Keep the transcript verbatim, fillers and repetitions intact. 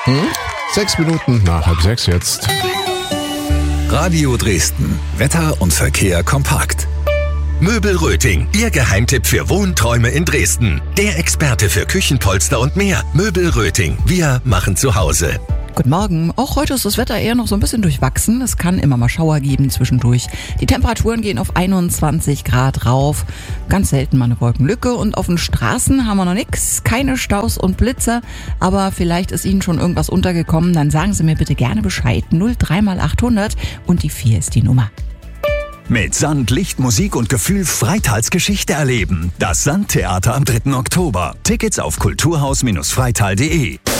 Hm? Sechs Minuten nach halb sechs jetzt. Radio Dresden. Wetter und Verkehr kompakt. Möbel Röting, Ihr Geheimtipp für Wohnträume in Dresden. Der Experte für Küchenpolster und mehr. Möbel Röting. Wir machen zu Hause. Guten Morgen. Auch heute ist das Wetter eher noch so ein bisschen durchwachsen. Es kann immer mal Schauer geben zwischendurch. Die Temperaturen gehen auf einundzwanzig Grad rauf. Ganz selten mal eine Wolkenlücke. Und auf den Straßen haben wir noch nix. Keine Staus und Blitzer. Aber vielleicht ist Ihnen schon irgendwas untergekommen. Dann sagen Sie mir bitte gerne Bescheid. null drei mal achthundert und die vier ist die Nummer. Mit Sand, Licht, Musik und Gefühl Freital Geschichte erleben. Das Sandtheater am dritten Oktober. Tickets auf kulturhaus Bindestrich freital punkt de.